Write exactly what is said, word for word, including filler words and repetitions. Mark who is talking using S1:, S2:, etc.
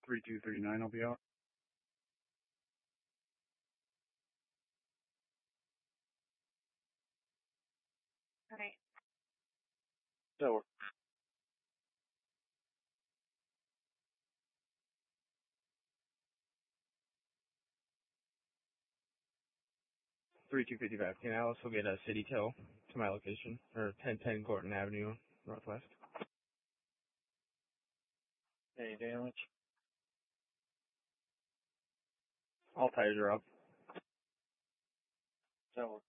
S1: three two three nine, I'll be out.
S2: All right.
S1: That works. three two five five. Can I also get a city tow to my location? Or ten ten Gorton Avenue, Northwest. Any damage? All tires are up. That works.